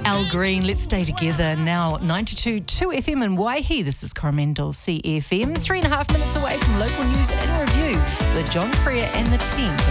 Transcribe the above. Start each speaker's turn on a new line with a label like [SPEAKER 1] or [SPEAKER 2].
[SPEAKER 1] Al Green, Let's Stay Together, now 92.2 FM in Waihi. This is Coromandel CFM. 3.5 minutes away from local news and review with John Freer and the team.